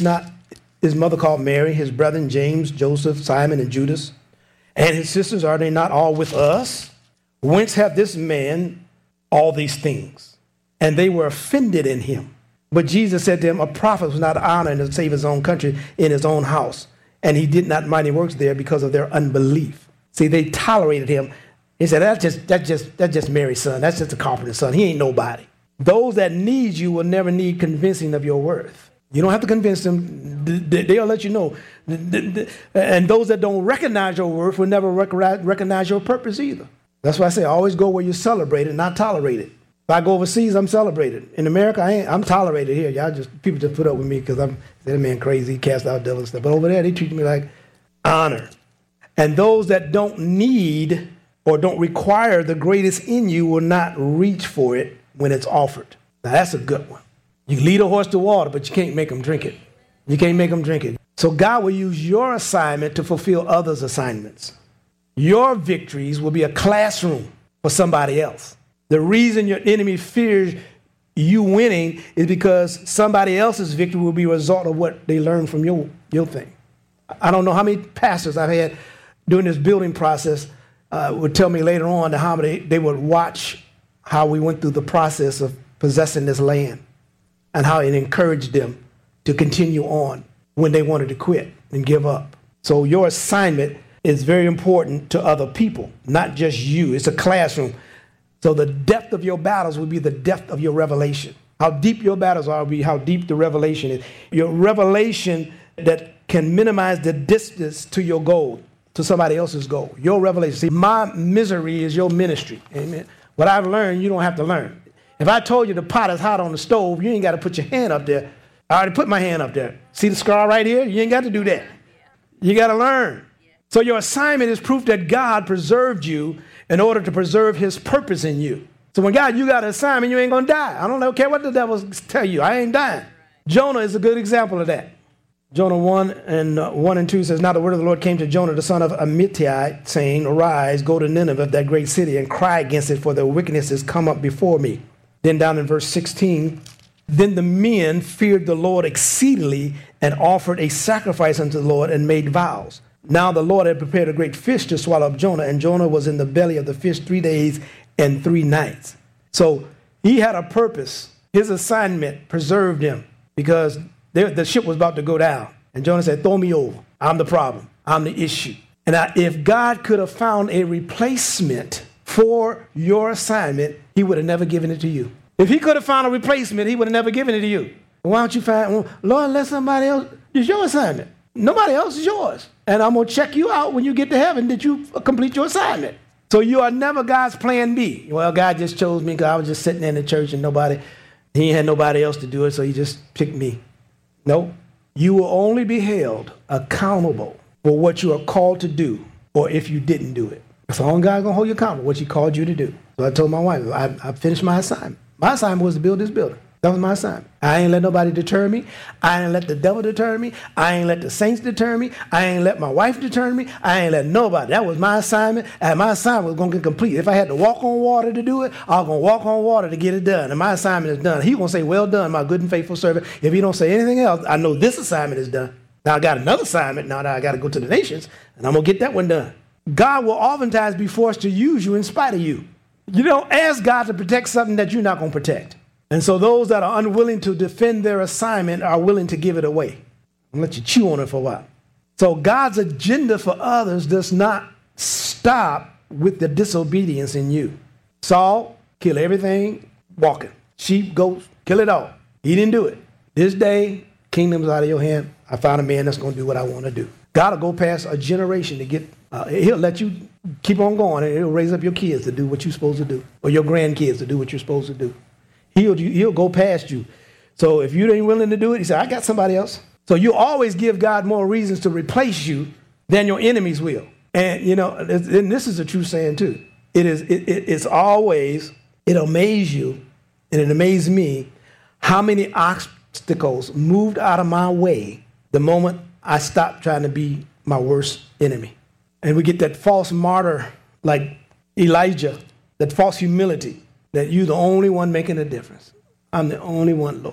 not his mother called Mary, his brethren James, Joseph, Simon, and Judas? And his sisters, are they not all with us? Whence hath this man all these things? And they were offended in him. But Jesus said to him, a prophet was not honored to save his own country in his own house. And he did not mighty works there because of their unbelief. See, they tolerated him. He said, that's just Mary's son. That's just a carpenter's son. He ain't nobody. Those that need you will never need convincing of your worth. You don't have to convince them. They'll let you know. And those that don't recognize your worth will never recognize your purpose either. That's why I say always go where you're celebrated, not tolerated. If I go overseas, I'm celebrated. In America, I'm tolerated here. People just put up with me because I'm that man crazy, cast out devils and stuff. But over there, they treat me like honor. And those that don't need or don't require the greatest in you will not reach for it when it's offered. Now, that's a good one. You can lead a horse to water, but you can't make them drink it. You can't make them drink it. So God will use your assignment to fulfill others' assignments. Your victories will be a classroom for somebody else. The reason your enemy fears you winning is because somebody else's victory will be a result of what they learned from your thing. I don't know how many pastors I've had during this building process would tell me later on how they would watch how we went through the process of possessing this land and how it encouraged them to continue on when they wanted to quit and give up. So your assignment is very important to other people, not just you. It's a classroom. So the depth of your battles will be the depth of your revelation. How deep your battles are will be how deep the revelation is. Your revelation that can minimize the distance to your goal, to somebody else's goal. Your revelation. See, my misery is your ministry. Amen. What I've learned, you don't have to learn. If I told you the pot is hot on the stove, you ain't got to put your hand up there. I already put my hand up there. See the scar right here? You ain't got to do that. You got to learn. So your assignment is proof that God preserved you in order to preserve his purpose in you. So when God, you got an assignment, you ain't going to die. I don't care what the devil tell you. I ain't dying. Jonah is a good example of that. Jonah 1 and 2 says, now the word of the Lord came to Jonah, the son of Amittai, saying, arise, go to Nineveh, that great city, and cry against it, for their wickedness has come up before me. Then down in verse 16, then the men feared the Lord exceedingly and offered a sacrifice unto the Lord and made vows. Now the Lord had prepared a great fish to swallow up Jonah, and Jonah was in the belly of the fish 3 days and 3 nights. So he had a purpose. His assignment preserved him because the ship was about to go down. And Jonah said, throw me over. I'm the problem. I'm the issue. And if God could have found a replacement for your assignment, he would have never given it to you. If he could have found a replacement, he would have never given it to you. Why don't you find, well, Lord, let somebody else, it's your assignment. Nobody else is yours. And I'm going to check you out when you get to heaven that you complete your assignment. So you are never God's plan B. Well, God just chose me because I was just sitting in the church and he had nobody else to do it, so he just picked me. No, you will only be held accountable for what you are called to do or if you didn't do it. So only God's going to hold you accountable, what he called you to do. So I told my wife, I finished my assignment. My assignment was to build this building. That was my assignment. I ain't let nobody deter me. I ain't let the devil deter me. I ain't let the saints deter me. I ain't let my wife deter me. I ain't let nobody. That was my assignment, and my assignment was going to get complete. If I had to walk on water to do it, I was going to walk on water to get it done, and my assignment is done. He's going to say, well done, my good and faithful servant. If he don't say anything else, I know this assignment is done. Now I got another assignment. Now that I got to go to the nations, and I'm going to get that one done. God will oftentimes be forced to use you in spite of you. You don't ask God to protect something that you're not going to protect. And so those that are unwilling to defend their assignment are willing to give it away and let you chew on it for a while. So God's agenda for others does not stop with the disobedience in you. Saul, kill everything walking. Sheep, goats, kill it all. He didn't do it. This day, kingdom's out of your hand. I found a man that's going to do what I want to do. God will go past a generation to get, he'll let you keep on going, and he'll raise up your kids to do what you're supposed to do, or your grandkids to do what you're supposed to do. He'll go past you. So if you ain't willing to do it, he said, I got somebody else. So you always give God more reasons to replace you than your enemies will. And, and this is a true saying too. It's always, it'll amaze you, and it amazed me how many obstacles moved out of my way the moment I stopped trying to be my worst enemy. And we get that false martyr like Elijah, that false humility. That you're the only one making a difference. I'm the only one, Lord.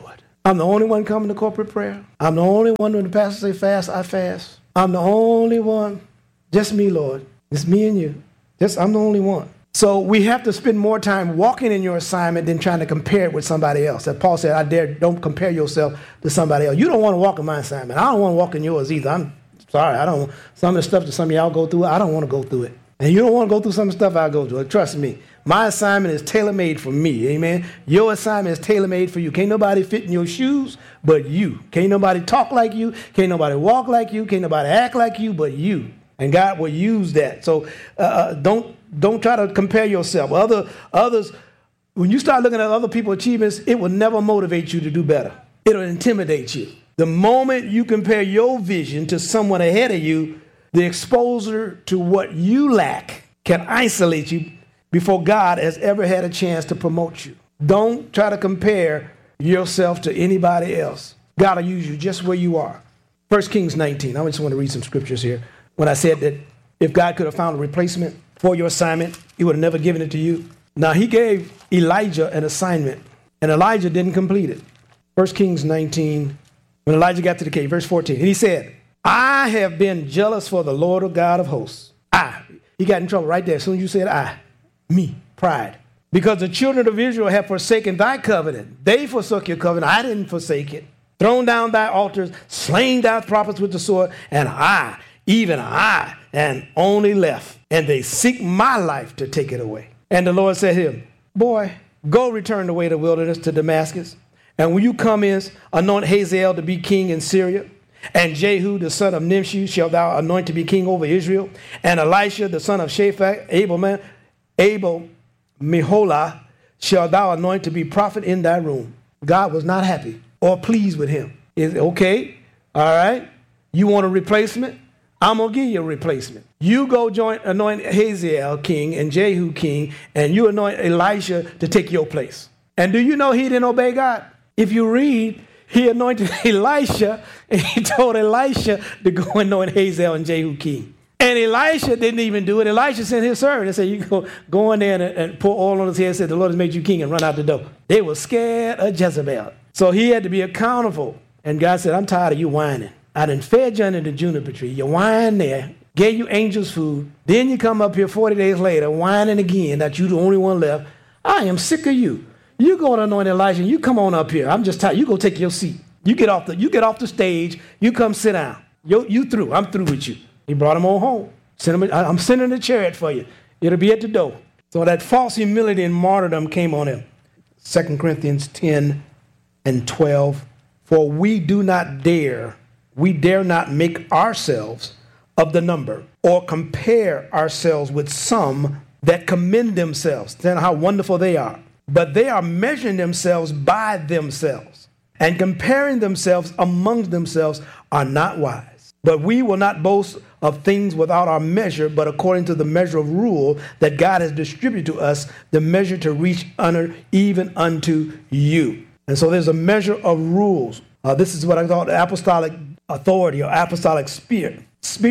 I'm the only one coming to corporate prayer. I'm the only one when the pastor say fast, I fast. I'm the only one. Just me, Lord. It's me and you. I'm the only one. So we have to spend more time walking in your assignment than trying to compare it with somebody else. As Paul said, don't compare yourself to somebody else. You don't want to walk in my assignment. I don't want to walk in yours either. I'm sorry. Some of the stuff that some of y'all go through, I don't want to go through it. And you don't want to go through some of the stuff I go through. Trust me. My assignment is tailor-made for me. Amen. Your assignment is tailor-made for you. Can't nobody fit in your shoes but you. Can't nobody talk like you. Can't nobody walk like you. Can't nobody act like you but you. And God will use that. So don't try to compare yourself. Others, when you start looking at other people's achievements, it will never motivate you to do better. It'll intimidate you. The moment you compare your vision to someone ahead of you, the exposure to what you lack can isolate you before God has ever had a chance to promote you. Don't try to compare yourself to anybody else. God will use you just where you are. 1 Kings 19. I just want to read some scriptures here. When I said that if God could have found a replacement for your assignment, he would have never given it to you. Now, he gave Elijah an assignment, and Elijah didn't complete it. 1 Kings 19, when Elijah got to the cave, verse 14, and he said, I have been jealous for the Lord of God of hosts. He got in trouble right there. As soon as you said me, pride. Because the children of Israel have forsaken thy covenant. They forsook your covenant. I didn't forsake it. Thrown down thy altars, slain thy prophets with the sword, and even I, and only left. And they seek my life to take it away. And the Lord said to him, boy, go return the way to the wilderness to Damascus. And when you come in, anoint Hazael to be king in Syria. And Jehu, the son of Nimshi, shalt thou anoint to be king over Israel. And Elisha, the son of Shaphat, Abel Meholah, shalt thou anoint to be prophet in thy room. God was not happy or pleased with him. Is okay? All right. You want a replacement? I'm going to give you a replacement. You go anoint Hazael king and Jehu king, and you anoint Elisha to take your place. And do you know he didn't obey God? If you read, he anointed Elisha, and he told Elisha to go anoint Hazael and Jehu king. And Elisha didn't even do it. Elisha sent his servant and said, you go in there and pour oil on his head and said, the Lord has made you king, and run out the door. They were scared of Jezebel. So he had to be accountable. And God said, I'm tired of you whining. I done fed you under the juniper tree. You whine there, gave you angels food. Then you come up here 40 days later, whining again that you're the only one left. I am sick of you. You go to anoint Elijah, and you come on up here. I'm just tired. You go take your seat. You get off the stage. You come sit down. You through. I'm through with you. He brought him on home. I'm sending a chariot for you. It'll be at the door. So that false humility and martyrdom came on him. 2 Corinthians 10 and 12. For we dare not make ourselves of the number or compare ourselves with some that commend themselves. Then how wonderful they are. But they are measuring themselves by themselves and comparing themselves among themselves are not wise. But we will not boast of things without our measure, but according to the measure of rule that God has distributed to us, the measure to reach honor even unto you. And so there's a measure of rules. This is what I call the apostolic authority or apostolic spear.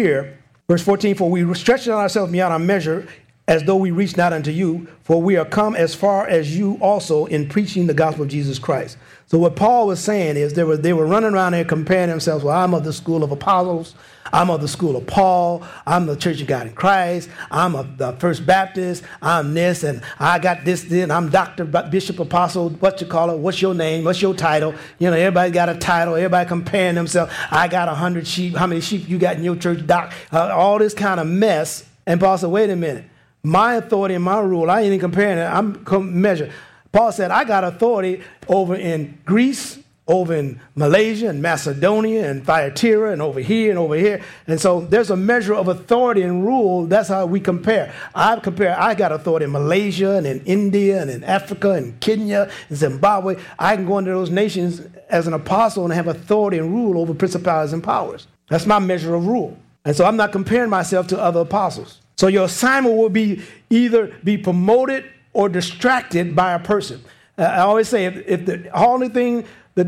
Verse 14, for we stretch ourselves beyond our measure as though we reach not unto you, for we are come as far as you also in preaching the gospel of Jesus Christ. So what Paul was saying is they were running around there comparing themselves. Well, I'm of the school of Apollos. I'm of the school of Paul. I'm the Church of God in Christ. I'm of the First Baptist. I'm this, and I got this, then I'm Dr. Bishop Apostle, what you call it, what's your name, what's your title? You know, everybody got a title. Everybody comparing themselves. I got 100 sheep. How many sheep you got in your church, doc? All this kind of mess. And Paul said, wait a minute. My authority and my rule, I ain't even comparing it. I'm measure. Paul said, I got authority over in Greece, over in Malaysia and Macedonia and Thyatira and over here and over here. And so there's a measure of authority and rule. That's how we compare. I got authority in Malaysia and in India and in Africa and Kenya and Zimbabwe. I can go into those nations as an apostle and have authority and rule over principalities and powers. That's my measure of rule. And so I'm not comparing myself to other apostles. So your assignment will be either be promoted or distracted by a person. I always say if the only thing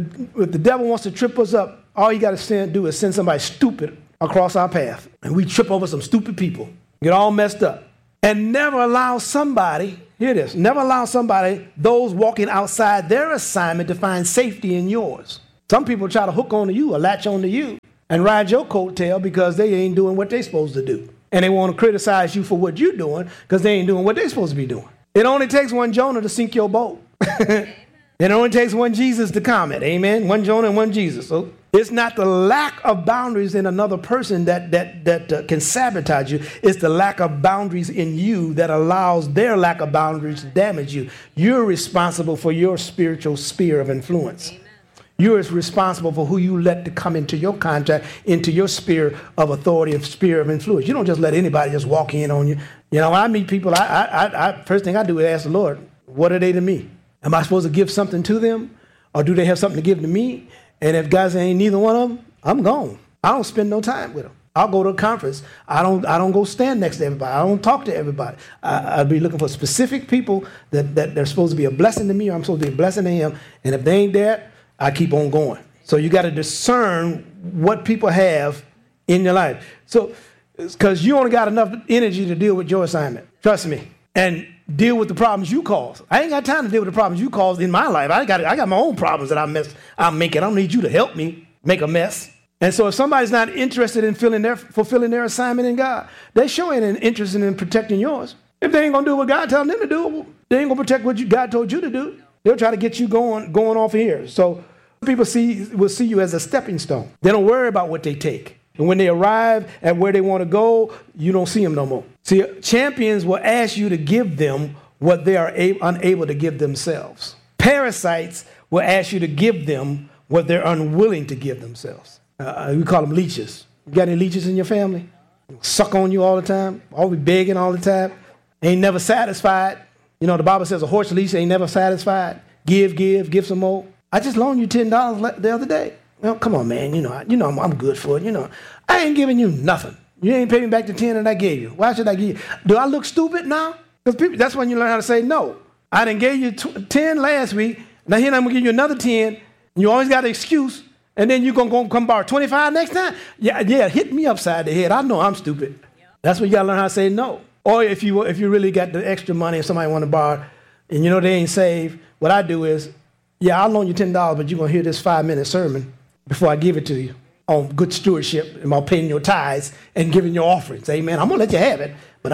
if the devil wants to trip us up, all you got to do is send somebody stupid across our path. And we trip over some stupid people, get all messed up. And never allow somebody Hear this. Never allow those walking outside their assignment to find safety in yours. Some people try to hook onto you or latch onto you and ride your coattail because they ain't doing what they're supposed to do. And they want to criticize you for what you're doing because they ain't doing what they're supposed to be doing. It only takes one Jonah to sink your boat. It only takes one Jesus to comment. Amen. One Jonah and one Jesus. So it's not the lack of boundaries in another person that can sabotage you. It's the lack of boundaries in you that allows their lack of boundaries to damage you. You're responsible for your spiritual sphere of influence. Amen. You're responsible for who you let to come into your contact, into your sphere of authority and sphere of influence. You don't just let anybody just walk in on you. You know, when I meet people, I first thing I do is ask the Lord, what are they to me? Am I supposed to give something to them? Or do they have something to give to me? And if guys ain't neither one of them, I'm gone. I don't spend no time with them. I'll go to a conference. I don't go stand next to everybody. I don't talk to everybody. I'll be looking for specific people that they're supposed to be a blessing to me or I'm supposed to be a blessing to him. And if they ain't there, I keep on going. So you got to discern what people have in your life. So, because you only got enough energy to deal with your assignment. Trust me. And deal with the problems you cause. I ain't got time to deal with the problems you caused in my life. I got my own problems that I'm making. I don't need you to help me make a mess. And so if somebody's not interested in fulfilling their assignment in God, they sure ain't interested in protecting yours. If they ain't going to do what God tells them to do, they ain't going to protect what God told you to do. They'll try to get you going off here. So people will see you as a stepping stone. They don't worry about what they take. And when they arrive at where they want to go, you don't see them no more. See, champions will ask you to give them what they are unable to give themselves. Parasites will ask you to give them what they're unwilling to give themselves. We call them leeches. You got any leeches in your family? Suck on you all the time, always begging all the time, ain't never satisfied. You know, the Bible says a horse leash ain't never satisfied. Give some more. I just loaned you $10 the other day. Well, come on, man. You know, I'm good for it. You know, I ain't giving you nothing. You ain't paying me back the 10 that I gave you. Why should I give you? Do I look stupid now? Because that's when you learn how to say no. I done gave you 10 last week. Now here I'm going to give you another 10. And you always got an excuse. And then you're going to come borrow 25 next time? Yeah, hit me upside the head. I know I'm stupid. That's when you got to learn how to say no. Or if you really got the extra money and somebody want to borrow and you know they ain't saved, what I do is, I'll loan you $10, but you're going to hear this 5-minute sermon before I give it to you on good stewardship and about paying your tithes and giving your offerings. Amen. I'm going to let you have it, but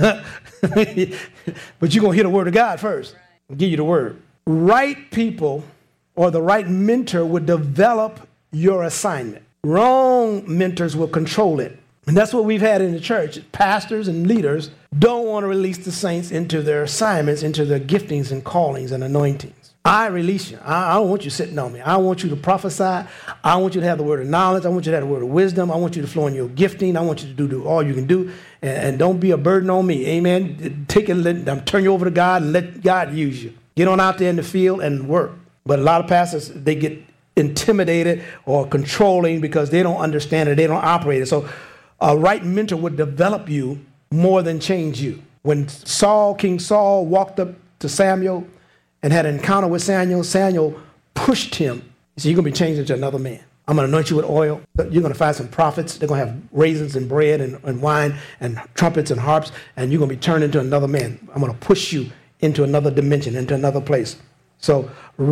but you're going to hear the word of God first. I'll give you the word. Right people or the right mentor would develop your assignment. Wrong mentors will control it. And that's what we've had in the church. Pastors and leaders don't want to release the saints into their assignments, into their giftings and callings and anointings. I release you. I don't want you sitting on me. I want you to prophesy. I want you to have the word of knowledge. I want you to have the word of wisdom. I want you to flow in your gifting. I want you to do all you can do. And don't be a burden on me. Amen. Take it, turn you over to God and let God use you. Get on out there in the field and work. But a lot of pastors, they get intimidated or controlling because they don't understand it. They don't operate it. So a right mentor would develop you more than change you. When King Saul walked up to Samuel and had an encounter with Samuel pushed him. He said, you're going to be changed into another man. I'm going to anoint you with oil. You're going to find some prophets. They're going to have raisins and bread and wine and trumpets and harps, and you're going to be turned into another man. I'm going to push you into another dimension, into another place. So a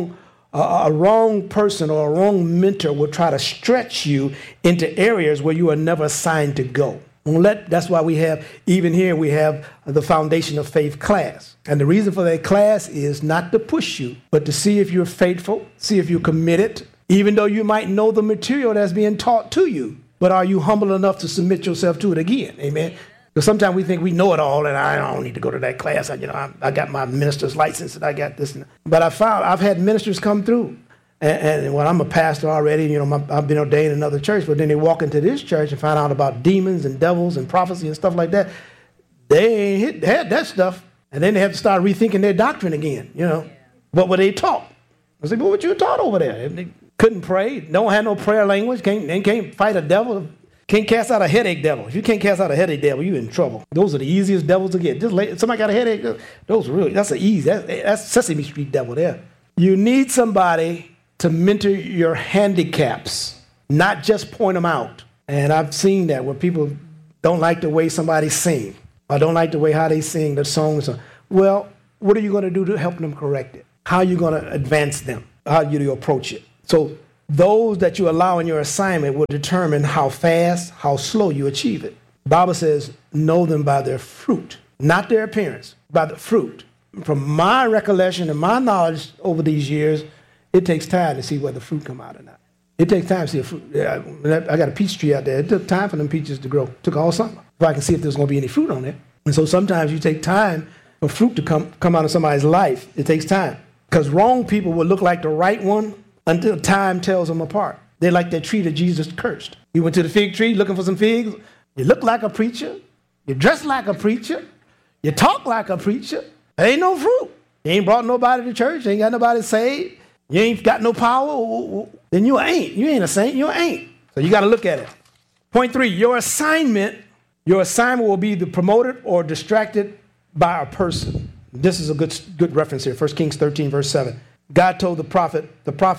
wrong person or a wrong mentor will try to stretch you into areas where you are never assigned to go. That's why we have the Foundation of Faith class. And the reason for that class is not to push you, but to see if you're faithful, see if you're committed, even though you might know the material that's being taught to you. But are you humble enough to submit yourself to it again? Amen. Because sometimes we think we know it all, and I don't need to go to that class. I got my minister's license, and I got this. But I've had ministers come through. And well, I'm a pastor already, I've been ordained in another church, but then they walk into this church and find out about demons and devils and prophecy and stuff like that. They ain't had that stuff. And then they have to start rethinking their doctrine again, What were they taught? I said, what you taught over there? They couldn't pray, don't have no prayer language, can't fight a devil, can't cast out a headache devil. If you can't cast out a headache devil, you're in trouble. Those are the easiest devils to get. Somebody got a headache, that's the easy, that's Sesame Street devil there. You need somebody to mentor your handicaps, not just point them out. And I've seen that where people don't like the way somebody sing or don't like the way how they sing the songs. Well, what are you going to do to help them correct it? How are you going to advance them? How do you approach it? So those that you allow in your assignment will determine how fast, how slow you achieve it. The Bible says, know them by their fruit, not their appearance, by the fruit. From my recollection and my knowledge over these years, it takes time to see whether the fruit come out or not. It takes time to see a fruit. I got a peach tree out there. It took time for them peaches to grow. It took all summer. If I can see if there's going to be any fruit on it. And so sometimes you take time for fruit to come out of somebody's life. It takes time. Because wrong people will look like the right one until time tells them apart. They're like that tree that Jesus cursed. He went to the fig tree looking for some figs. You look like a preacher. You dress like a preacher. You talk like a preacher. There ain't no fruit. You ain't brought nobody to church. You ain't got nobody saved. You ain't got no power. Then you ain't. You ain't a saint. You ain't. So you got to look at it. Point 3, your assignment will be promoted or distracted by a person. This is a good reference here. 1 Kings 13, verse 7. God told the prophet,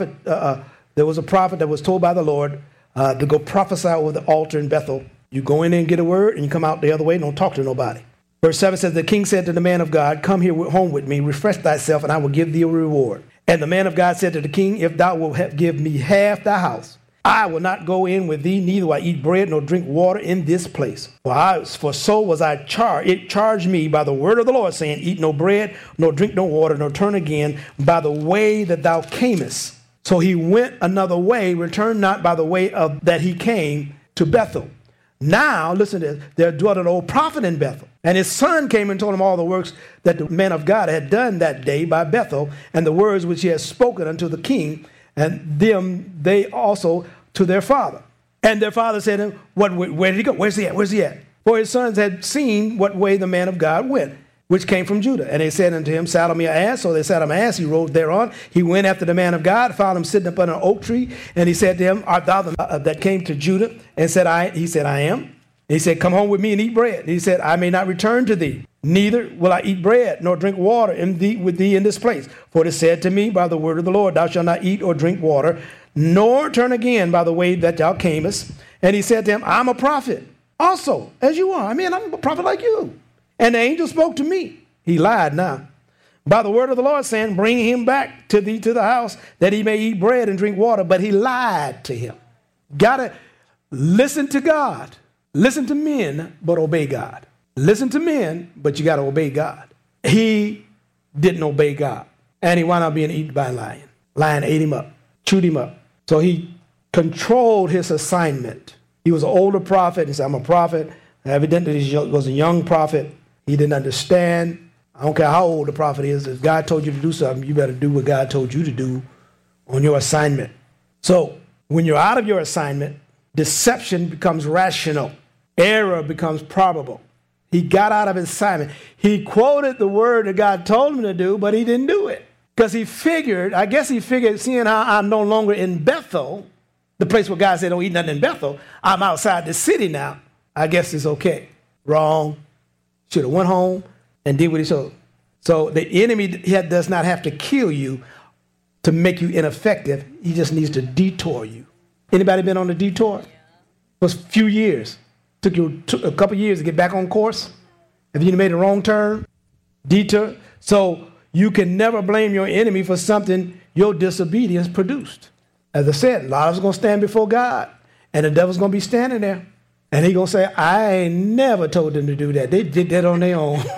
there was a prophet that was told by the Lord to go prophesy over the altar in Bethel. You go in there and get a word, and you come out the other way and don't talk to nobody. Verse 7 says, the king said to the man of God, come here home with me, refresh thyself, and I will give thee a reward. And the man of God said to the king, if thou wilt give me half thy house, I will not go in with thee, neither will I eat bread nor drink water in this place. For so was I charged. It charged me by the word of the Lord, saying, eat no bread, nor drink no water, nor turn again by the way that thou camest. So he went another way, returned not by the way of that he came to Bethel. Now, listen to this, there dwelt an old prophet in Bethel, and his son came and told him all the works that the man of God had done that day by Bethel, and the words which he had spoken unto the king, and them they also to their father. And their father said to him, where did he go? Where's he at? Where's he at? For his sons had seen what way the man of God went, which came from Judah. And they said unto him, saddle me an ass. So they saddled him an ass. He rode thereon. He went after the man of God, found him sitting up under an oak tree. And he said to him, art thou that came to Judah? And he said, I am. And he said, come home with me and eat bread. And he said, I may not return to thee, neither will I eat bread, nor drink water with thee in this place. For it is said to me by the word of the Lord, thou shalt not eat or drink water, nor turn again by the way that thou camest. And he said to him, I'm a prophet also, as you are. I'm a prophet like you. And the angel spoke to me. He lied now. By the word of the Lord, saying, bring him back to thee to the house, that he may eat bread and drink water. But he lied to him. Gotta listen to God. Listen to men, but obey God. Listen to men, but you got to obey God. He didn't obey God. And he wound up being eaten by a lion. Lion ate him up, chewed him up. So he controlled his assignment. He was an older prophet. He said, I'm a prophet. Evidently, he was a young prophet. He didn't understand. I don't care how old the prophet is. If God told you to do something, you better do what God told you to do on your assignment. So when you're out of your assignment, deception becomes rational. Error becomes probable. He got out of his assignment. He quoted the word that God told him to do, but he didn't do it. Because he figured, seeing how I'm no longer in Bethel, the place where God said don't eat nothing in Bethel, I'm outside the city now. I guess it's okay. Wrong. Should have went home and did what he told. So the enemy does not have to kill you to make you ineffective. He just needs to detour you. Anybody been on a detour? It was a few years. Took you a couple years to get back on course. If you made a wrong turn, detour. So you can never blame your enemy for something your disobedience produced. As I said, a lot of us are going to stand before God, and the devil's going to be standing there. And he's going to say, I ain't never told them to do that. They did that on their own.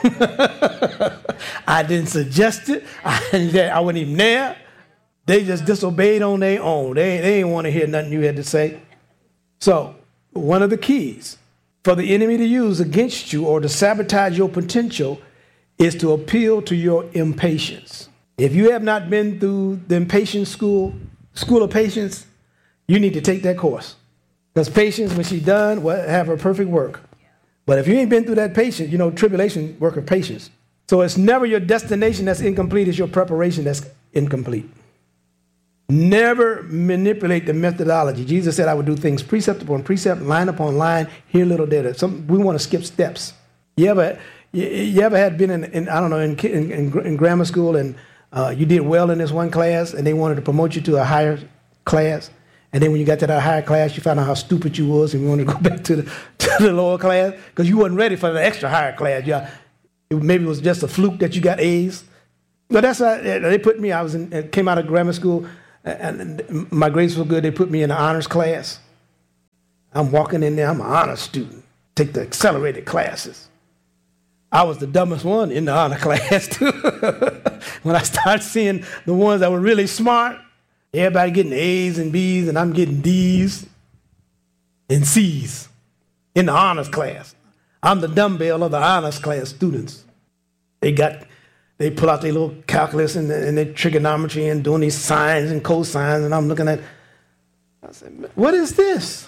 I didn't suggest it. I wasn't even there. They just disobeyed on their own. They didn't want to hear nothing you had to say. So one of the keys for the enemy to use against you or to sabotage your potential is to appeal to your impatience. If you have not been through the impatience school of patience, you need to take that course. Because patience, when she's done, will have her perfect work. But if you ain't been through that patience, tribulation work of patience. So it's never your destination that's incomplete, it's your preparation that's incomplete. Never manipulate the methodology. Jesus said I would do things precept upon precept, line upon line, here little there. We want to skip steps. You ever had been in grammar school and you did well in this one class and they wanted to promote you to a higher class? And then when you got to that higher class, you found out how stupid you was and you wanted to go back to the lower class because you wasn't ready for the extra higher class. Maybe it was just a fluke that you got A's. But that's how they put me. Came out of grammar school, and my grades were good. They put me in the honors class. I'm walking in there. I'm an honors student. Take the accelerated classes. I was the dumbest one in the honor class, too. When I started seeing the ones that were really smart, everybody getting A's and B's, and I'm getting D's and C's in the honors class. I'm the dumbbell of the honors class students. They pull out their little calculus and their trigonometry and doing these sines and cosines, and I'm looking at, I said, what is this?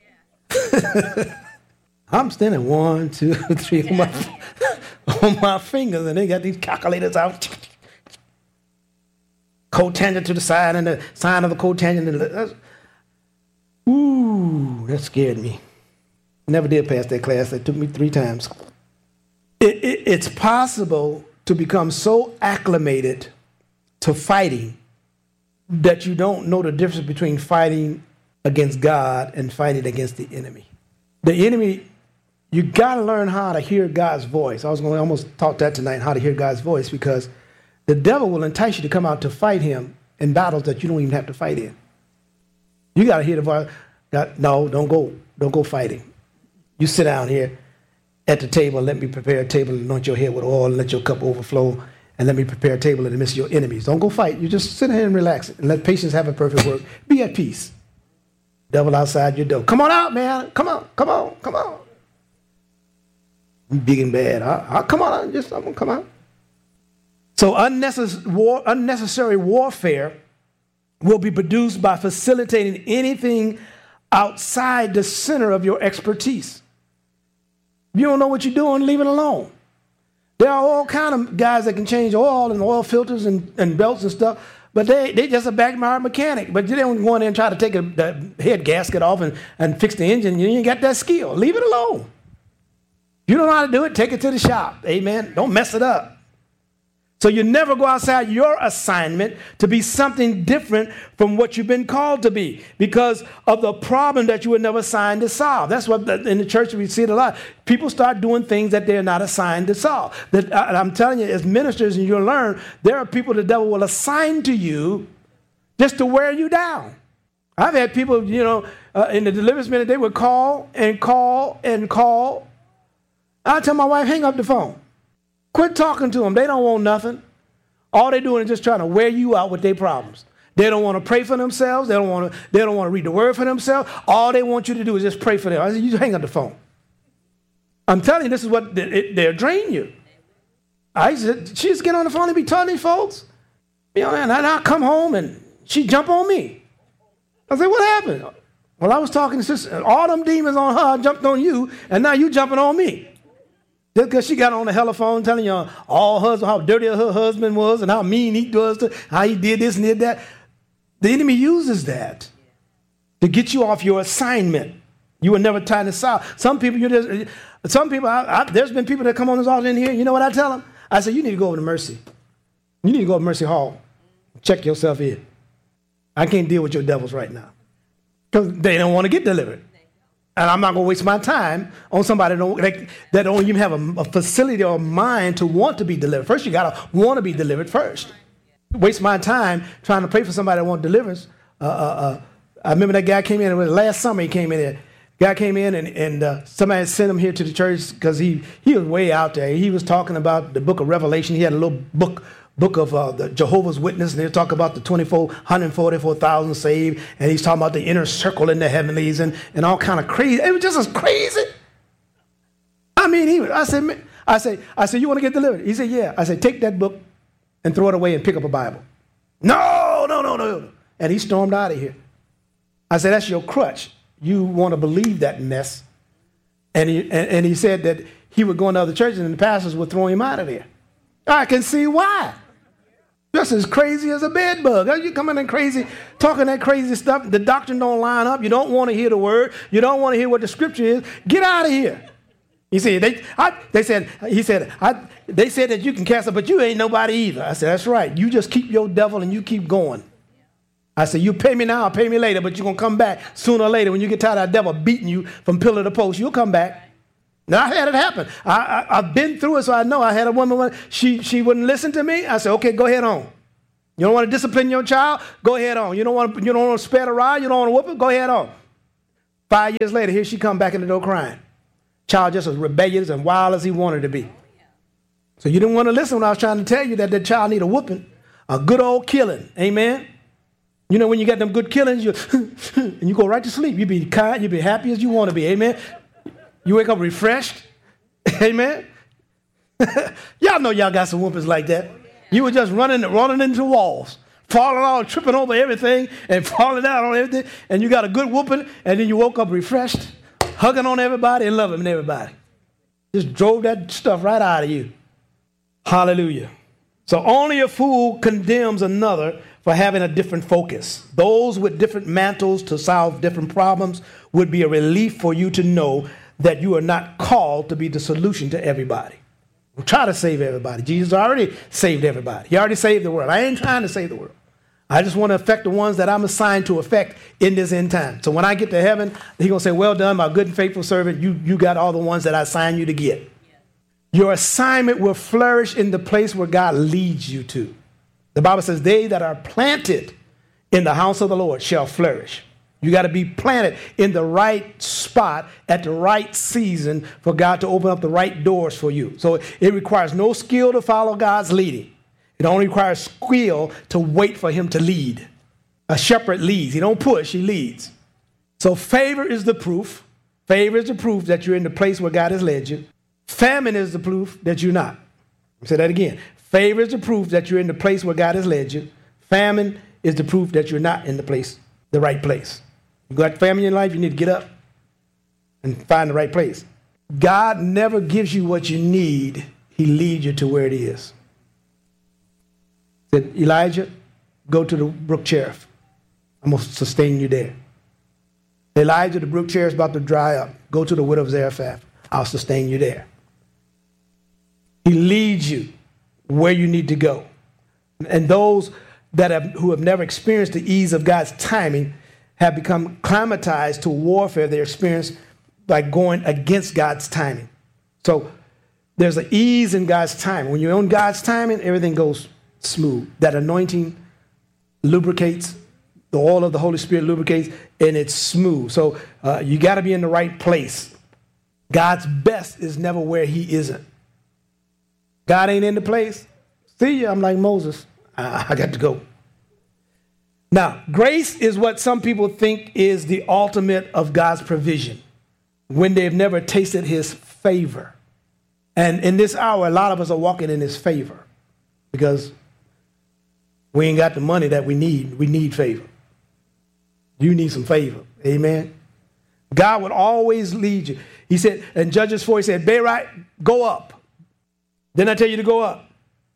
I'm standing 1, 2, 3 on my fingers, and they got these calculators out. Cotangent to the side and the sine of the cotangent. Ooh, that scared me. Never did pass that class. It took me 3 times. It's possible to become so acclimated to fighting that you don't know the difference between fighting against God and fighting against the enemy. The enemy, you got to learn how to hear God's voice. I was going to almost talk that tonight, how to hear God's voice, because the devil will entice you to come out to fight him in battles that you don't even have to fight in. You got to hear the voice. No, don't go fighting. You sit down here at the table, let me prepare a table and anoint your head with oil and let your cup overflow, and let me prepare a table in the midst of your enemies. Don't go fight. You just sit here and relax and let patience have a perfect work. Be at peace. Devil outside your door. Come on out, man. Come on. You big and bad. Come on, I'm gonna come out. So unnecessary warfare will be produced by facilitating anything outside the center of your expertise. If you don't know what you're doing, leave it alone. There are all kind of guys that can change oil and oil filters and belts and stuff, but they just a backmark mechanic. But you don't go in there and try to take the head gasket off and fix the engine. You ain't got that skill. Leave it alone. If you don't know how to do it, take it to the shop. Amen. Don't mess it up. So you never go outside your assignment to be something different from what you've been called to be because of the problem that you were never assigned to solve. That's what in the church we see it a lot. People start doing things that they're not assigned to solve. I'm telling you, as ministers, and you'll learn, there are people the devil will assign to you just to wear you down. I've had people, in the deliverance minute, they would call. I tell my wife, hang up the phone. Quit talking to them. They don't want nothing. All they're doing is just trying to wear you out with their problems. They don't want to pray for themselves. They don't want to read the word for themselves. All they want you to do is just pray for them. I said, you hang up the phone. I'm telling you, this is what they'll drain you. I said, she just get on the phone and be telling these folks. And I come home and she jump on me. I said, what happened? Well, I was talking to sister. All them demons on her jumped on you, and now you jumping on me. Just because she got on the telephone telling you how dirty her husband was and how mean he was, how he did this and did that. The enemy uses that to get you off your assignment. You were never trying to solve. There's been people that come on this altar in here. You know what I tell them? I say, you need to go over to Mercy. You need to go over to Mercy Hall. Check yourself in. I can't deal with your devils right now because they don't want to get delivered. And I'm not going to waste my time on somebody that don't even have a facility or a mind to want to be delivered. First, you got to want to be delivered first. Waste my time trying to pray for somebody that wants deliverance. I remember that guy came in, last summer he came in there. Guy came in and somebody sent him here to the church because he was way out there. He was talking about the book of Revelation. He had a little book of the Jehovah's Witness, and they talk about the 144,000 saved, and he's talking about the inner circle in the heavenlies and all kind of crazy. It was just as crazy. I mean, I said, you want to get delivered? He said, yeah. I said, take that book and throw it away and pick up a Bible. No. And he stormed out of here. I said, that's your crutch. You want to believe that mess. And he said that he would go into other churches and the pastors would throw him out of there. I can see why. Just as crazy as a bed bug. You coming in crazy, talking that crazy stuff. The doctrine don't line up. You don't want to hear the word. You don't want to hear what the scripture is. Get out of here. You see, they said that you can cast it, but you ain't nobody either. I said, that's right. You just keep your devil and you keep going. I said, you pay me now, pay me later, but you're going to come back sooner or later when you get tired of that devil beating you from pillar to post. You'll come back. Now, I had it happen. I've been through it, so I know. I had a woman, she wouldn't listen to me. I said, okay, go ahead on. You don't want to discipline your child? Go ahead on. You don't want to spare the rod? You don't want to whoop it? Go ahead on. 5 years later, here she come back in the door crying. Child just as rebellious and wild as he wanted to be. So you didn't want to listen when I was trying to tell you that the child need a whooping, a good old killing. Amen? You know, when you get them good killings, and you go right to sleep. You be kind, you be happy as you want to be. Amen? You wake up refreshed. Amen? Y'all know y'all got some whoopings like that. You were just running into walls, falling out, tripping over everything, and falling out on everything, and you got a good whooping, and then you woke up refreshed, hugging on everybody and loving everybody. Just drove that stuff right out of you. Hallelujah. So only a fool condemns another for having a different focus. Those with different mantles to solve different problems would be a relief for you to know that you are not called to be the solution to everybody. We'll try to save everybody. Jesus already saved everybody. He already saved the world. I ain't trying to save the world. I just want to affect the ones that I'm assigned to affect in this end time. So when I get to heaven, he's going to say, well done, my good and faithful servant. You got all the ones that I assigned you to get. Yeah. Your assignment will flourish in the place where God leads you to. The Bible says, they that are planted in the house of the Lord shall flourish. You got to be planted in the right spot at the right season for God to open up the right doors for you. So it requires no skill to follow God's leading. It only requires skill to wait for him to lead. A shepherd leads. He don't push, he leads. So favor is the proof. Favor is the proof that you're in the place where God has led you. Famine is the proof that you're not. I'll say that again. Favor is the proof that you're in the place where God has led you. Famine is the proof that you're not in the right place. You got family in life, you need to get up and find the right place. God never gives you what you need. He leads you to where it is. Said, Elijah, go to the brook Cherith. I'm going to sustain you there. Elijah, the brook Cherith is about to dry up. Go to the widow of Zarephath. I'll sustain you there. He leads you where you need to go. And those who have never experienced the ease of God's timing have become climatized to warfare they experience by going against God's timing. So there's an ease in God's timing. When you're on God's timing, everything goes smooth. That anointing lubricates, the oil of the Holy Spirit lubricates, and it's smooth. So you got to be in the right place. God's best is never where he isn't. God ain't in the place. See ya, I'm like Moses. I got to go. Now, grace is what some people think is the ultimate of God's provision when they've never tasted his favor. And in this hour, a lot of us are walking in his favor because we ain't got the money that we need. We need favor. You need some favor. Amen. God would always lead you. He said, in Judges 4, he said, Barak, go up. Didn't I tell you to go up?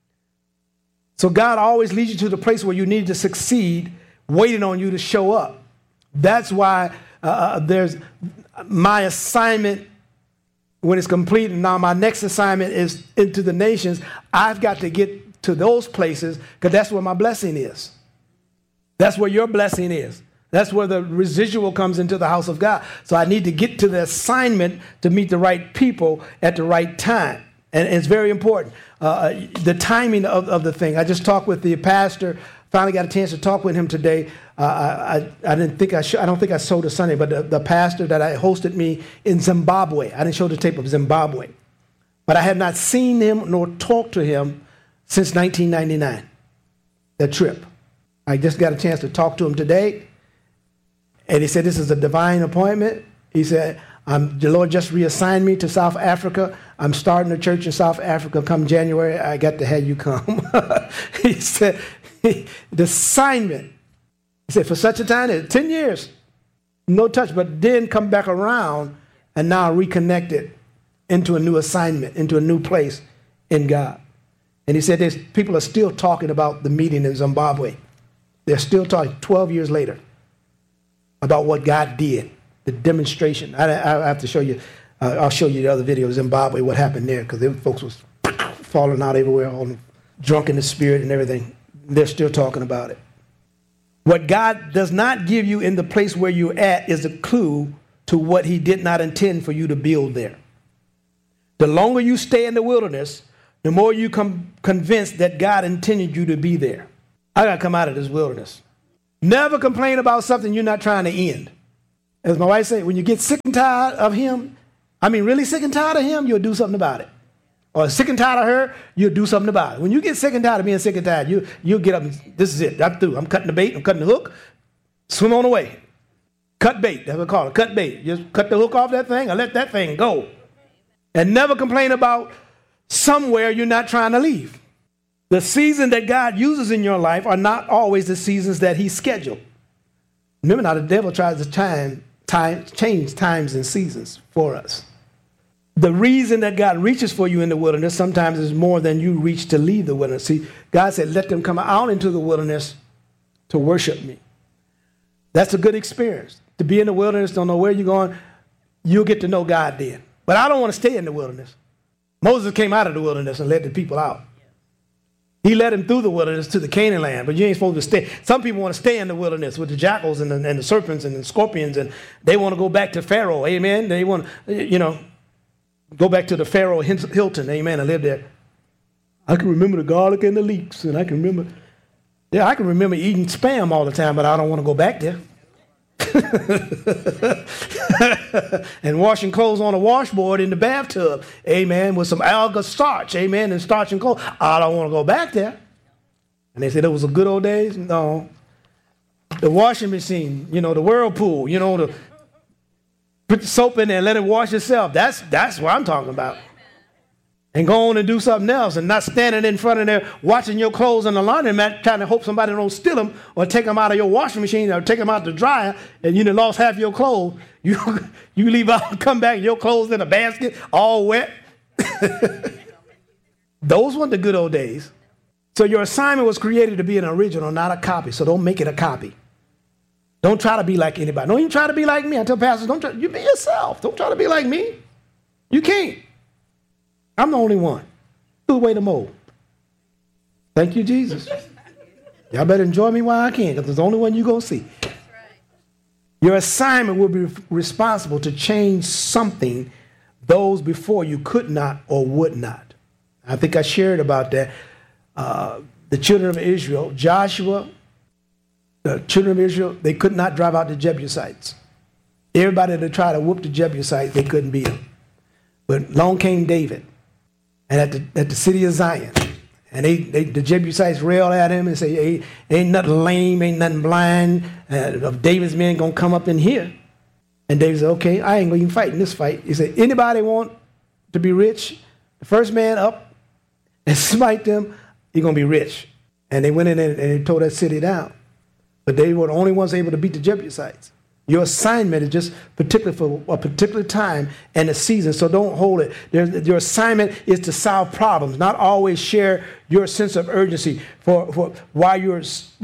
So God always leads you to the place where you need to succeed, waiting on you to show up. That's why there's my assignment when it's complete. And now my next assignment is into the nations. I've got to get to those places because that's where my blessing is. That's where your blessing is. That's where the residual comes into the house of God. So I need to get to the assignment to meet the right people at the right time. And it's very important. The timing of the thing. I just talked with the pastor. Finally got a chance to talk with him today. I don't think I showed a Sunday, but the pastor that I hosted me in Zimbabwe. I didn't show the tape of Zimbabwe. But I had not seen him nor talked to him since 1999, that trip. I just got a chance to talk to him today. And he said, this is a divine appointment. He said, the Lord just reassigned me to South Africa. I'm starting a church in South Africa come January. I got to have you come. He said, the assignment, he said, for such a time, 10 years, no touch, but then come back around and now reconnected into a new assignment, into a new place in God. And he said, people are still talking about the meeting in Zimbabwe. They're still talking 12 years later about what God did, the demonstration. I have to show you, I'll show you the other video of Zimbabwe, what happened there, because them folks was falling out everywhere, all drunk in the spirit and everything. They're still talking about it. What God does not give you in the place where you're at is a clue to what he did not intend for you to build there. The longer you stay in the wilderness, the more you come convinced that God intended you to be there. I got to come out of this wilderness. Never complain about something you're not trying to end. As my wife said, when you get sick and tired of him, really sick and tired of him, you'll do something about it. Or sick and tired of her, you'll do something about it. When you get sick and tired of being sick and tired, you'll get up and this is it. I'm through. I'm cutting the bait. I'm cutting the hook. Swim on away. Cut bait. That's what we call it. Cut bait. Just cut the hook off that thing and let that thing go. And never complain about somewhere you're not trying to leave. The season that God uses in your life are not always the seasons that he scheduled. Remember now, the devil tries to change times and seasons for us. The reason that God reaches for you in the wilderness sometimes is more than you reach to leave the wilderness. See, God said, let them come out into the wilderness to worship me. That's a good experience. To be in the wilderness, don't know where you're going, you'll get to know God then. But I don't want to stay in the wilderness. Moses came out of the wilderness and led the people out. He led them through the wilderness to the Canaan land, but you ain't supposed to stay. Some people want to stay in the wilderness with the jackals and the serpents and the scorpions, and they want to go back to Pharaoh, amen? They want to, go back to the Pharaoh Hilton, amen, and live there. I can remember the garlic and the leeks, and I can remember eating Spam all the time, but I don't want to go back there. And washing clothes on a washboard in the bathtub, amen, with some alga starch, amen, and starch and clothes. I don't want to go back there. And they said it was the good old days. No. The washing machine, the whirlpool, to put the soap in there and let it wash itself. That's what I'm talking about. And go on and do something else and not standing in front of there watching your clothes in the laundromat trying to hope somebody don't steal them or take them out of your washing machine or take them out the dryer and you done lost half your clothes. You leave out, come back, your clothes in a basket, all wet. Those weren't the good old days. So your assignment was created to be an original, not a copy. So don't make it a copy. Don't try to be like anybody. Don't even try to be like me. I tell pastors, you be yourself. Don't try to be like me. You can't. I'm the only one. Threw away the mold. Thank you, Jesus. Y'all better enjoy me while I can, because it's the only one you're going to see. That's right. Your assignment will be responsible to change something those before you could not or would not. I think I shared about that. The children of Israel, Joshua, the children of Israel, they could not drive out the Jebusites. Everybody that tried to whoop the Jebusites, they couldn't beat them. But along came David. And at the city of Zion, and the Jebusites railed at him and say, hey, ain't nothing lame, ain't nothing blind of David's men gonna come up in here. And David said, okay, I ain't gonna even fight in this fight. He said, anybody want to be rich? The first man up and smite them, you're gonna be rich. And they went in and they tore that city down. But they were the only ones able to beat the Jebusites. Your assignment is just particular for a particular time and a season, so don't hold it. Your assignment is to solve problems, not always share your sense of urgency for why you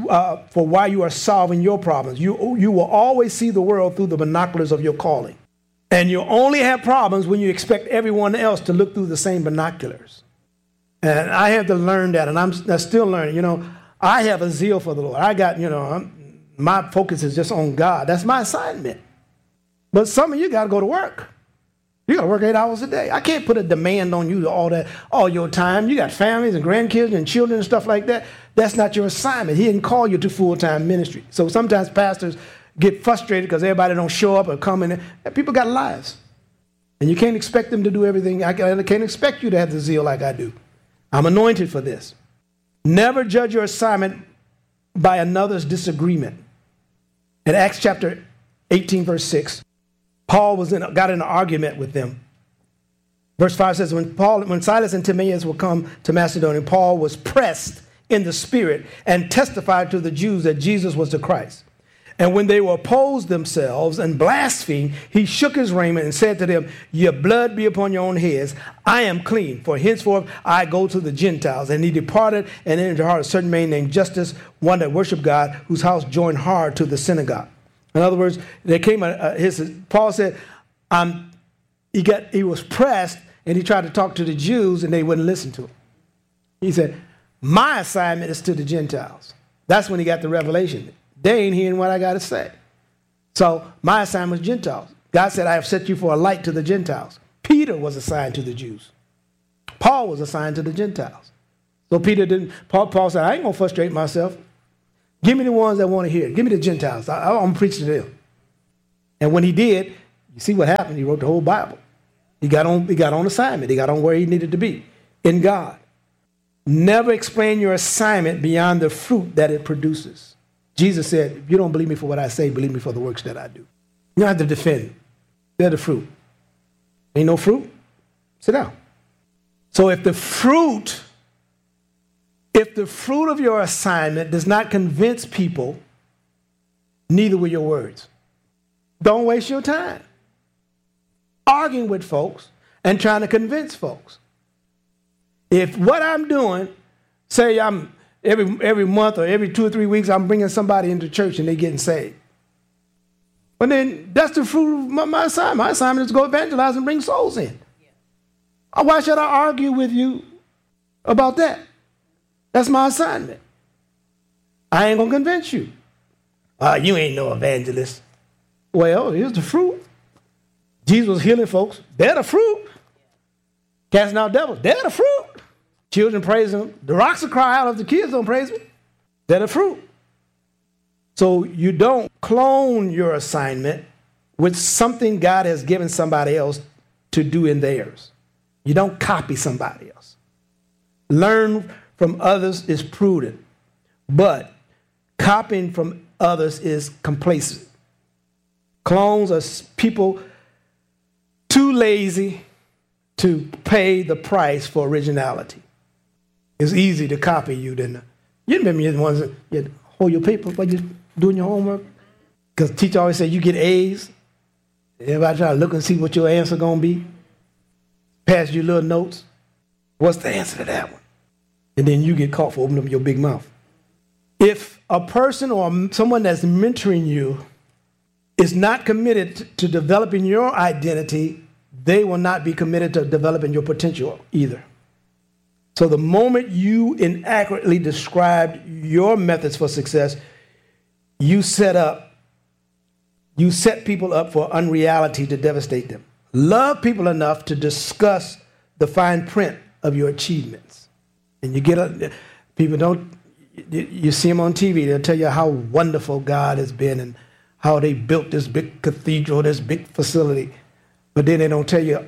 are solving your problems. You will always see the world through the binoculars of your calling. And you only have problems when you expect everyone else to look through the same binoculars. And I had to learn that, and I'm still learning. I have a zeal for the Lord. I got, my focus is just on God. That's my assignment. But some of you got to go to work. You got to work 8 hours a day. I can't put a demand on you all your time. You got families and grandkids and children and stuff like that. That's not your assignment. He didn't call you to full-time ministry. So sometimes pastors get frustrated because everybody don't show up or come in. People got lives. And you can't expect them to do everything. I can't expect you to have the zeal like I do. I'm anointed for this. Never judge your assignment by another's disagreement. In Acts chapter 18, verse 6, Paul got in an argument with them. Verse 5 says, when Silas and Timaeus were come to Macedonia, Paul was pressed in the spirit and testified to the Jews that Jesus was the Christ. And when they were opposed themselves and blasphemed, he shook his raiment and said to them, your blood be upon your own heads. I am clean, for henceforth I go to the Gentiles. And he departed and entered the heart of a certain man named Justus, one that worshiped God, whose house joined hard to the synagogue. In other words, there came Paul said, he was pressed and he tried to talk to the Jews and they wouldn't listen to him. He said, my assignment is to the Gentiles. That's when he got the revelation. They ain't hearing what I got to say. So my assignment was Gentiles. God said, I have set you for a light to the Gentiles. Peter was assigned to the Jews. Paul was assigned to the Gentiles. So Paul said, I ain't going to frustrate myself. Give me the ones that want to hear it. Give me the Gentiles. I'm going to preach to them. And when he did, you see what happened. He wrote the whole Bible. He got on assignment. He got on where he needed to be in God. Never explain your assignment beyond the fruit that it produces. Jesus said, if you don't believe me for what I say, believe me for the works that I do. You don't have to defend it. They're the fruit. Ain't no fruit? Sit down. So if the fruit of your assignment does not convince people, neither will your words. Don't waste your time arguing with folks and trying to convince folks. If what I'm doing, say I'm every month or every 2 or 3 weeks, I'm bringing somebody into church and they're getting saved. But then that's the fruit of my assignment. My assignment is to go evangelize and bring souls in. Why should I argue with you about that? That's my assignment. I ain't going to convince you. You ain't no evangelist. Well, here's the fruit. Jesus was healing folks. They're the fruit. Casting out devils. They're the fruit. Children praise him. The rocks will cry out if the kids don't praise him. They're the fruit. So you don't clone your assignment with something God has given somebody else to do in theirs. You don't copy somebody else. Learn from others is prudent, but copying from others is complacent. Clones are people too lazy to pay the price for originality. It's easy to copy you than you remember you're the ones that you hold your paper while you're doing your homework. Because teacher always said you get A's. Everybody try to look and see what your answer gonna be. Pass you little notes. What's the answer to that one? And then you get caught for opening up your big mouth. If a person or someone that's mentoring you is not committed to developing your identity, they will not be committed to developing your potential either. So the moment you inaccurately described your methods for success, you set people up for unreality to devastate them. Love people enough to discuss the fine print of your achievements. And you you see them on TV, they'll tell you how wonderful God has been and how they built this big cathedral, this big facility. But then they don't tell you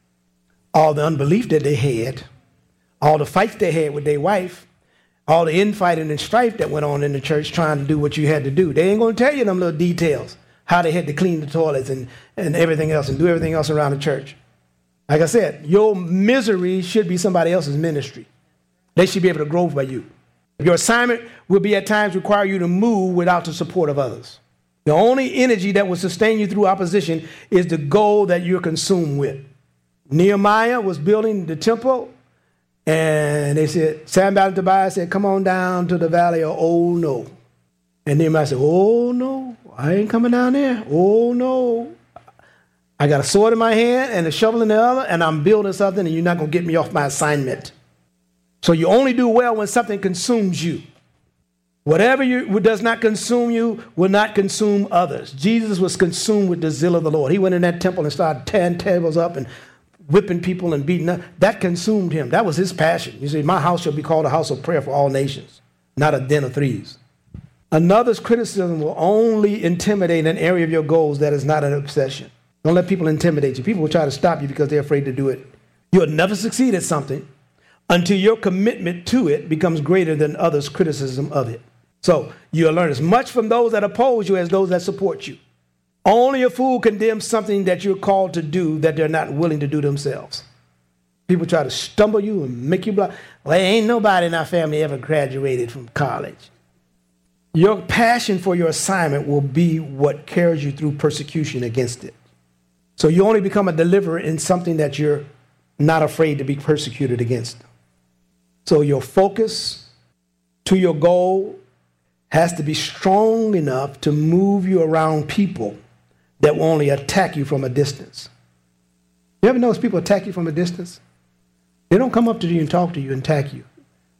all the unbelief that they had, all the fights they had with their wife, all the infighting and strife that went on in the church trying to do what you had to do. They ain't going to tell you them little details, how they had to clean the toilets and everything else and do everything else around the church. Like I said, your misery should be somebody else's ministry. They should be able to grow by you. Your assignment will be at times require you to move without the support of others. The only energy that will sustain you through opposition is the goal that you're consumed with. Nehemiah was building the temple, and they said, Sanballat and Tobiah said, come on down to the valley of Oh No. And Nehemiah said, oh no, I ain't coming down there. Oh no. I got a sword in my hand and a shovel in the other, and I'm building something, and you're not going to get me off my assignment. So you only do well when something consumes you. Whatever does not consume you will not consume others. Jesus was consumed with the zeal of the Lord. He went in that temple and started tearing tables up and whipping people and beating up. That consumed him. That was his passion. You see, my house shall be called a house of prayer for all nations, not a den of thieves. Another's criticism will only intimidate an area of your goals that is not an obsession. Don't let people intimidate you. People will try to stop you because they're afraid to do it. You'll never succeed at something until your commitment to it becomes greater than others' criticism of it. So you'll learn as much from those that oppose you as those that support you. Only a fool condemns something that you're called to do that they're not willing to do themselves. People try to stumble you and make you blind. Well, ain't nobody in our family ever graduated from college. Your passion for your assignment will be what carries you through persecution against it. So you only become a deliverer in something that you're not afraid to be persecuted against. So your focus to your goal has to be strong enough to move you around people that will only attack you from a distance. You ever notice people attack you from a distance? They don't come up to you and talk to you and attack you.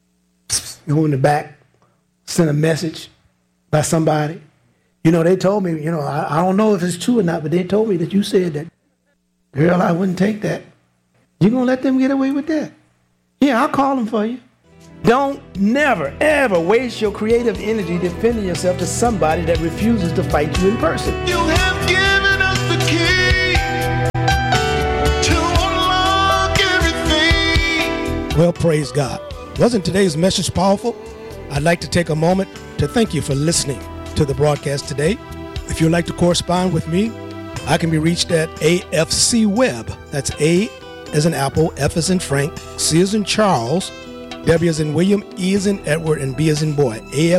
Go in the back, send a message by somebody. They told me, I don't know if it's true or not, but they told me that you said that. Girl, I wouldn't take that. You going to let them get away with that? Yeah, I'll call them for you. Don't never, ever waste your creative energy defending yourself to somebody that refuses to fight you in person. You have given us the key to unlock everything. Well, praise God. Wasn't today's message powerful? I'd like to take a moment to thank you for listening to the broadcast today. If you'd like to correspond with me, I can be reached at AFC Web. That's A as in Apple, F as in Frank, C as in Charles, W as in William, E as in Edward, and B as in boy.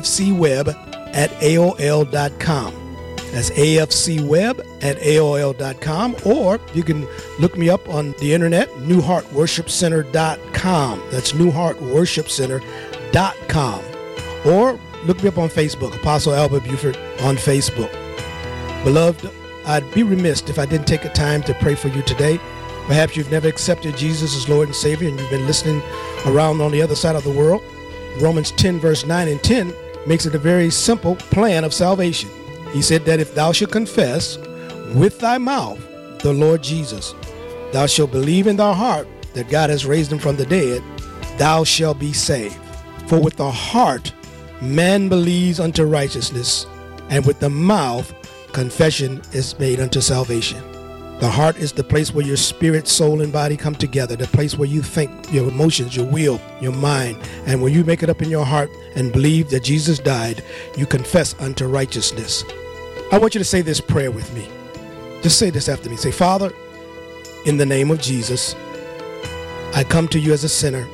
AFCweb@AOL.com. That's AFCweb@AOL.com. Or you can look me up on the internet, newheartworshipcenter.com. That's newheartworshipcenter.com. Or look me up on Facebook, Apostle Albert Buford on Facebook. Beloved, I'd be remiss if I didn't take a time to pray for you today. Perhaps you've never accepted Jesus as Lord and Savior, and you've been listening around on the other side of the world. Romans 10, verse 9 and 10 makes it a very simple plan of salvation. He said that if thou shalt confess with thy mouth the Lord Jesus, thou shalt believe in thy heart that God has raised him from the dead, thou shalt be saved. For with the heart man believes unto righteousness, and with the mouth confession is made unto salvation. The heart is the place where your spirit, soul, and body come together, the place where you think, your emotions, your will, your mind. And when you make it up in your heart and believe that Jesus died, you confess unto righteousness. I want you to say this prayer with me. Just say this after me. Say, Father, in the name of Jesus, I come to you as a sinner.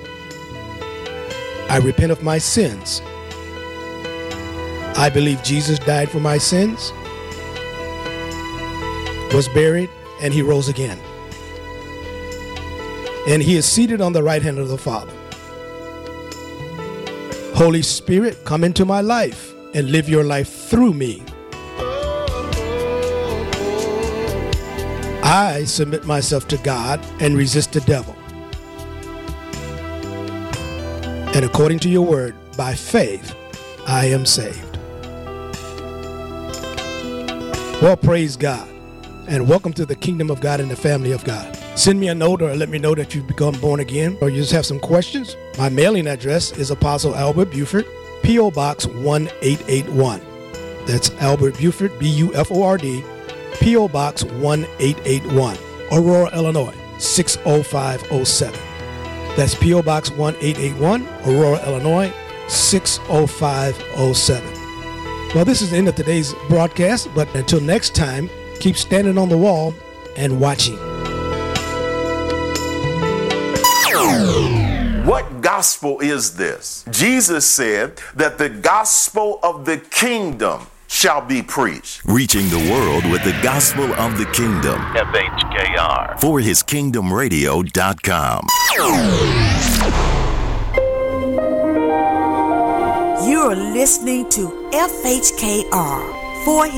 I repent of my sins. I believe Jesus died for my sins, was buried, and he rose again. And he is seated on the right hand of the Father. Holy Spirit, come into my life and live your life through me. I submit myself to God and resist the devil. And according to your word, by faith, I am saved. Well, praise God. And welcome to the kingdom of God and the family of God. Send me a note or let me know that you've become born again, or you just have some questions. My mailing address is Apostle Albert Buford, P.O. Box 1881. That's Albert Buford, B-U-F-O-R-D, P.O. Box 1881, Aurora, Illinois, 60507. That's P.O. Box 1881, Aurora, Illinois, 60507. Well, this is the end of today's broadcast, but until next time, keep standing on the wall and watching. What gospel is this? Jesus said that the gospel of the kingdom shall be preached. Reaching the world with the gospel of the kingdom. FHKR. For hiskingdomradio.com. You're listening to FHKR for